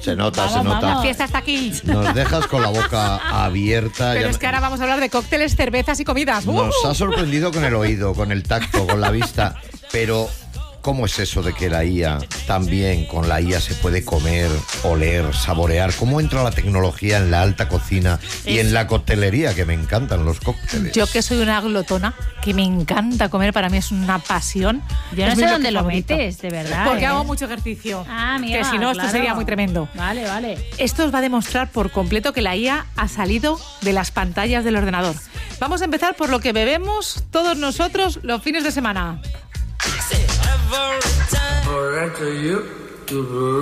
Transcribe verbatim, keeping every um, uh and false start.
Se nota, vamos, se nota. vamos. La fiesta está aquí. Nos dejas con la boca abierta. Pero Ya es que ahora vamos a hablar de cócteles, cervezas y comidas. Nos ¡Uh! ha sorprendido con el oído, con el tacto, con la vista, pero ¿cómo es eso de que la I A, también con la I A se puede comer, oler, saborear? ¿Cómo entra la tecnología en la alta cocina y Es- en la coctelería, que me encantan los cócteles? Yo que soy una glotona, que me encanta comer, para mí es una pasión. Yo no Es sé mi dónde bloque lo favorito. metes, de verdad. Porque ¿eh? hago mucho ejercicio. Ah, amiga, que si no, esto claro. sería muy tremendo. Vale, vale. Esto os va a demostrar por completo que la I A ha salido de las pantallas del ordenador. Vamos a empezar por lo que bebemos todos nosotros los fines de semana. Borracho you, tu